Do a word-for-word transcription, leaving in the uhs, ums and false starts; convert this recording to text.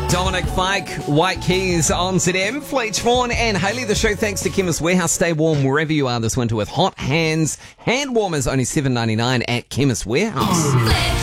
Dominic Fike, White Keys on Z M. Fleet Vaughan and Hayley. The show thanks to Chemist Warehouse. Stay warm wherever you are this winter with hot hands. Hand warmers only seven ninety-nine at Chemist Warehouse.